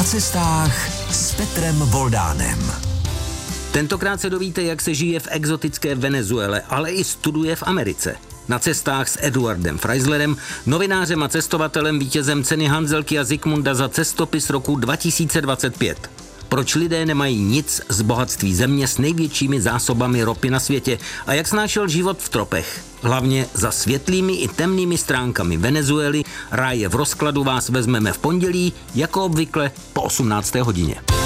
Na cestách s Petrem Voldánem. Tentokrát se dovíte, jak se žije v exotické Venezuele, ale i studuje v Americe. Na cestách s Eduardem Freislerem, novinářem a cestovatelem, vítězem ceny Hanzelky a Zikmunda za cestopis roku 2025. Proč lidé nemají nic z bohatství země s největšími zásobami ropy na světě a jak snášel život v tropech. Hlavně za světlými i temnými stránkami Venezuely ráje v rozkladu vás vezmeme v pondělí, jako obvykle po 18. hodině.